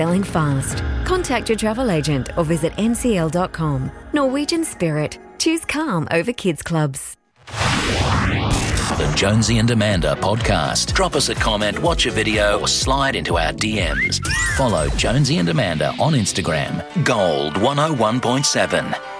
Sailing fast. Contact your travel agent or visit ncl.com. Norwegian Spirit. Choose calm over kids clubs. The Jonesy and Amanda podcast. Drop us a comment, watch a video, or slide into our DMs. Follow Jonesy and Amanda on Instagram. Gold 101.7.